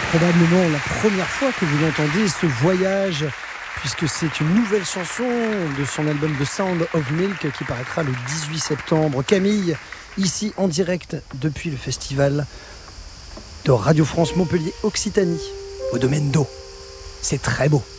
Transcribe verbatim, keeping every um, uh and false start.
Probablement la première fois que vous l'entendez, ce voyage, puisque c'est une nouvelle chanson de son album The Sound of Milk qui paraîtra le dix-huit septembre. Camille, ici en direct depuis le festival de Radio France Montpellier Occitanie, au domaine d'eau. C'est très beau.